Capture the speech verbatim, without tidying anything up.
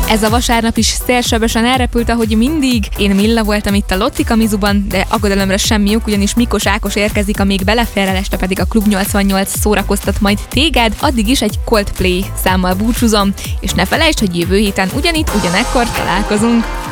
Ez a vasárnap is szélsebesen elrepült, ahogy mindig. Én Milla voltam itt a Lotti Kamizuban, de aggodalomra semmi ok, ugyanis Mikos Ákos érkezik, amíg belefér, este pedig a Klub nyolcvannyolc szórakoztat majd téged. Addig is egy Coldplay számmal búcsúzom, és ne felejtsd, hogy jövő héten ugyanitt, ugyanekkor találkozunk.